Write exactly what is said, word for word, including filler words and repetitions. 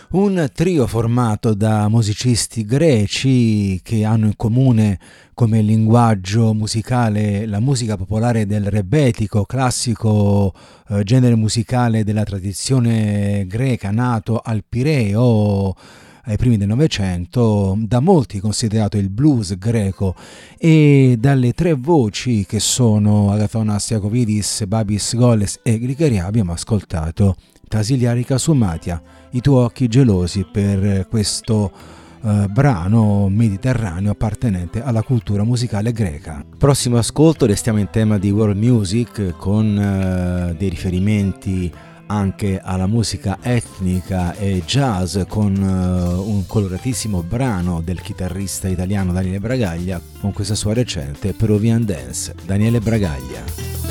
Un trio formato da musicisti greci che hanno in comune come linguaggio musicale la musica popolare del rebetiko, classico eh, genere musicale della tradizione greca nato al Pireo ai primi del Novecento, da molti considerato il blues greco, e dalle tre voci che sono Agathónas Iacovidis, Babis Goles e Grigeria abbiamo ascoltato Tasiliari Kasumatia, I tuoi occhi gelosi, per questo uh, brano mediterraneo appartenente alla cultura musicale greca. Prossimo ascolto, restiamo in tema di world music con uh, dei riferimenti anche alla musica etnica e jazz, con uh, un coloratissimo brano del chitarrista italiano Daniele Bragaglia con questa sua recente Peruvian Dance. Daniele Bragaglia.